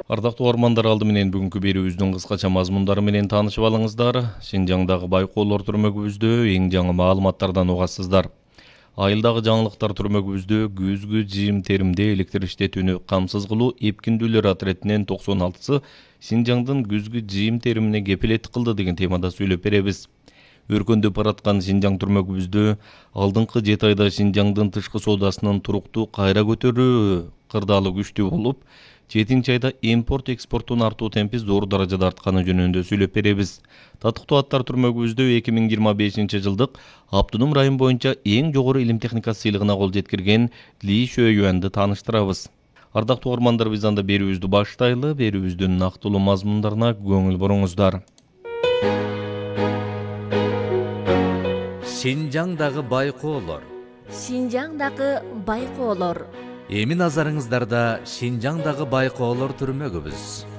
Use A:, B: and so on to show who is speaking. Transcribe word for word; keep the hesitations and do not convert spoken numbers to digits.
A: Ардактуу угармандар, алды менен бүгүнкү берүүбүздүн кыскача мазмундары менен таанышып алыңыздар. Шинжаңдагы байкоолор түрмөгүбүздө эң жаңы маалыматтардан угасыздар. Айылдагы жаңылыктар түрмөгүбүздө күзгү жыйым теримде электр иштетүүнү камсыз кылуу эпкиндүүлөр отретинен токсон алтысы Шинжаңдын күзгү жыйым теримине кепилеттик кылды деген темада сүйлөп беребиз. Өркөндөп бараткан Шинжаң түрмөгүбүздө алдыңкы жети айда Шинжаңдын тышкы соодасынын туруктуу кайра көтөрүү кырдаалы күчтүү болуп, жетинчи айда импорт экспорттун артуу темпи зор даражада артканы жөнүндө сүйлөп беребиз. Татыктуу аттар түрмөгүбүздө эки миң жыйырма бешинчи жылдык Автоном район боюнча эң жогору илим техника сыйлыгына кол жеткирген Ли Шөюанды тааныштырабыз. Ардактуу угармандар, биз анда берүүбүздү баштайлы. Берүүбүздүн нактылуу мазмундарына көңүл буруңуздар.
B: Шинжаңдагы байкоолор.
C: Шинжаңдагы байкоолор.
B: Эми назарыңыздарда Шинжаңдагы байкоолор түрмөгүбүз.